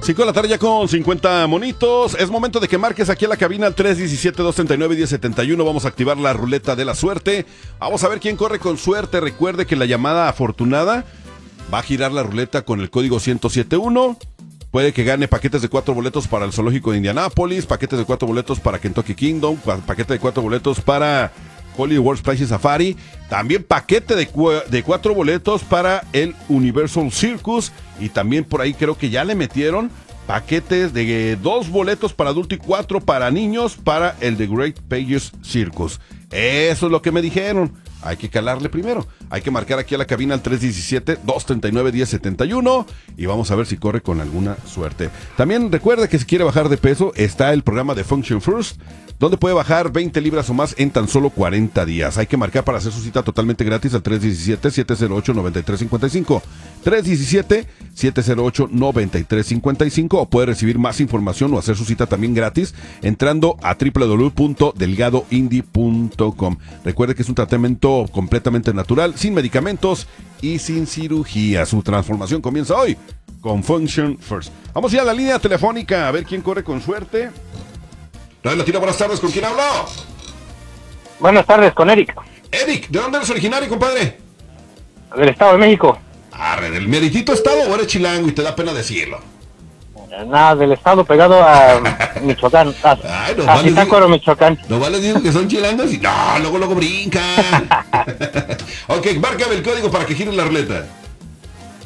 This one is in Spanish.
5 de la tarde ya con 50 monitos. Es momento de que marques aquí a la cabina al 317-239-1071. Vamos a activar la ruleta de la suerte. Vamos a ver quién corre con suerte. Recuerde que la llamada afortunada va a girar la ruleta con el código 1071. Puede que gane paquetes de 4 boletos para el Zoológico de Indianápolis, paquetes de 4 boletos para Kentucky Kingdom, paquete de 4 boletos para Hollywood World Splash Safari, también paquete de 4 boletos para el Universal Circus, y también por ahí creo que ya le metieron paquetes de 2 boletos para adulto y 4 para niños para el The Great Pages Circus. Eso es lo que me dijeron. Hay que calarle primero. Hay que marcar aquí a la cabina al 317-239-1071 y vamos a ver si corre con alguna suerte. También recuerda que si quiere bajar de peso, está el programa de Function First, donde puede bajar 20 libras o más en tan solo 40 días. Hay que marcar para hacer su cita totalmente gratis al 317-708-9355. 317-708-9355, o puede recibir más información o hacer su cita también gratis entrando a www.delgadoindie.com. Recuerde que es un tratamiento completamente natural, sin medicamentos y sin cirugía. Su transformación comienza hoy con Function First. Vamos a ir a la línea telefónica a ver quién corre con suerte. Radio Latina, buenas tardes, ¿con quién hablo? Buenas tardes, con Eric. Eric, ¿de dónde eres originario, compadre? Del Estado de México. ¿Del meritito estado o eres chilango y te da pena decirlo? Nada, del estado pegado a Michoacán. A Zitácuaro, Michoacán. Nomás les digo que son chilangos y no, luego brincan. Ok, márcame el código para que gire la ruleta.